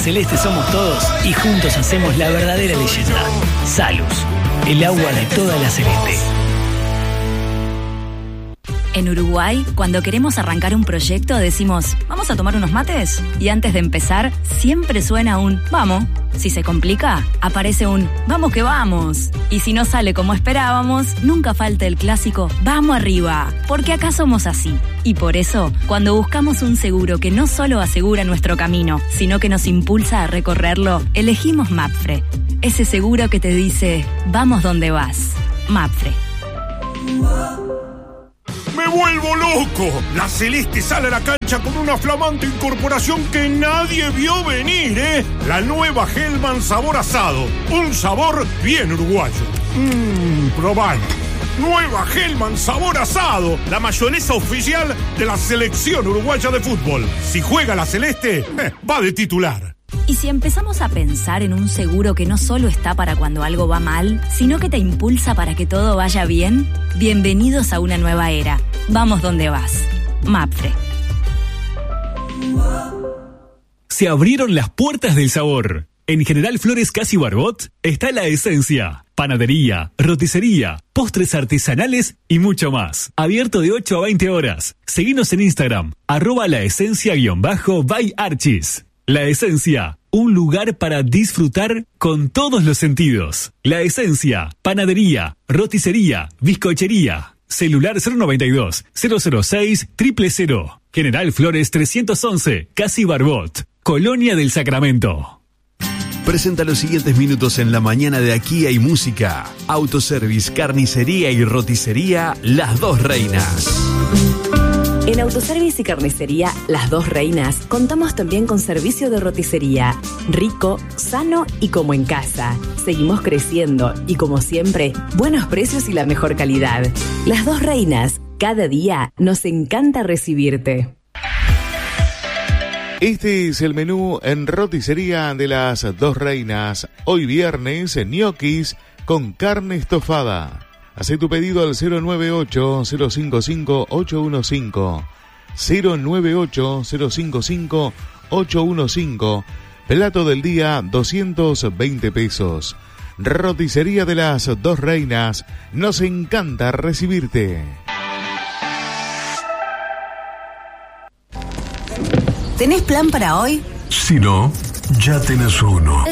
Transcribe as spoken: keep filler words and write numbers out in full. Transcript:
celeste somos todos y juntos hacemos la verdadera leyenda. Salus, el agua de toda la celeste. En Uruguay, cuando queremos arrancar un proyecto, decimos, ¿vamos a tomar unos mates? Y antes de empezar, siempre suena un vamos. Si se complica, aparece un vamos que vamos. Y si no sale como esperábamos, nunca falta el clásico vamos arriba. Porque acá somos así. Y por eso, cuando buscamos un seguro que no solo asegura nuestro camino, sino que nos impulsa a recorrerlo, elegimos Mapfre. Ese seguro que te dice, vamos donde vas. Mapfre. ¡Me vuelvo loco! La Celeste sale a la cancha con una flamante incorporación que nadie vio venir, ¿eh? La nueva Hellman sabor asado. Un sabor bien uruguayo. Mmm, probalo. Nueva Hellman sabor asado. La mayonesa oficial de la selección uruguaya de fútbol. Si juega la Celeste, eh, va de titular. Y si empezamos a pensar en un seguro que no solo está para cuando algo va mal, sino que te impulsa para que todo vaya bien, bienvenidos a una nueva era. Vamos donde vas. Mapfre. Se abrieron las puertas del sabor. En General Flores Casi Barbot está La Esencia. Panadería, roticería, postres artesanales y mucho más. Abierto de ocho a veinte horas. Seguinos en Instagram, arroba laesencia-by Archis. La Esencia, un lugar para disfrutar con todos los sentidos. La Esencia, panadería, roticería, bizcochería. Celular cero noventa y dos, cero cero seis, cero cero cero. General Flores trescientos once, Casi Barbot, Colonia del Sacramento. Presenta los siguientes minutos en la mañana de Aquí hay música. Autoservice, carnicería y roticería Las Dos Reinas. En Autoservice y Carnicería Las Dos Reinas contamos también con servicio de roticería, rico, sano y como en casa. Seguimos creciendo y como siempre, buenos precios y la mejor calidad. Las Dos Reinas, cada día nos encanta recibirte. Este es el menú en roticería de Las Dos Reinas. Hoy viernes, ñoquis con carne estofada. Hacé tu pedido al cero nueve ocho, cero cinco cinco, ocho uno cinco. cero nueve ocho, cero cinco cinco, ocho uno cinco. Plato del día, doscientos veinte pesos. Roticería de Las Dos Reinas. Nos encanta recibirte. ¿Tenés plan para hoy? Si no, ya tenés uno.